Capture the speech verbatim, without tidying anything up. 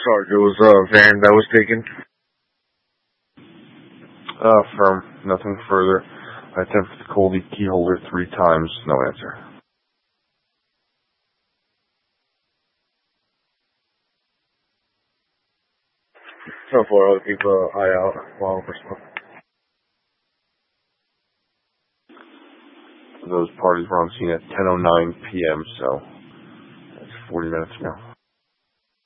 charge? It was a van that was taken. Uh, firm. Nothing further. I attempted to call the key holder three times. No answer. So far, I'll keep an eye out while we're stuff. Those parties were on scene at ten oh nine p.m., so that's forty minutes now.